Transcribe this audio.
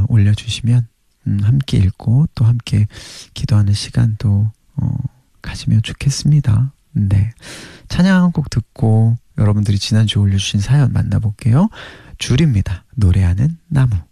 올려주시면 함께 읽고 또 함께 기도하는 시간도 가지면 좋겠습니다. 네, 찬양 한 곡 듣고 여러분들이 지난주에 올려주신 사연 만나볼게요. 줄입니다. 노래하는 나무.